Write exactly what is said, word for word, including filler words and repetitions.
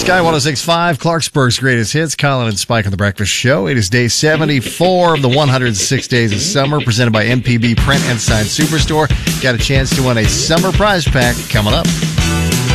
Sky one oh six point five, Clarksburg's greatest hits. Colin and Spike on The Breakfast Show. It is day seventy-four of the one hundred six days of summer, presented by M P B Print and Sign Superstore. Got a chance to win a summer prize pack coming up.